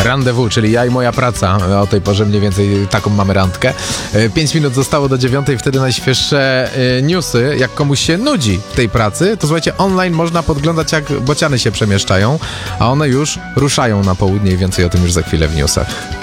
Rendezvous, czyli ja i moja praca. O tej porze mniej więcej taką mamy randkę. 5 minut zostało do 9, wtedy najświeższe newsy. Jak komuś się nudzi w tej pracy, to słuchajcie, online można podglądać, jak bociany się przemieszczają, a one już ruszają na południe i więcej o tym już za chwilę w newsach.